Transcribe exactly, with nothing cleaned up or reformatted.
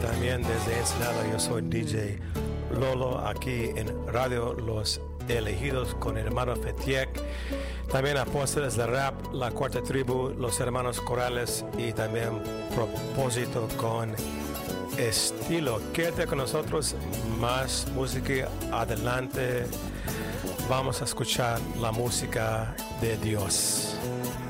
también desde Ensenada yo soy D J Lolo aquí en Radio Los Elegidos con el hermano Fetiek. También Apóstoles de Rap, La Cuarta Tribu, Los Hermanos Corales y también Propósito con Estilo. Quédate con nosotros, más música adelante. Vamos a escuchar la música de Dios.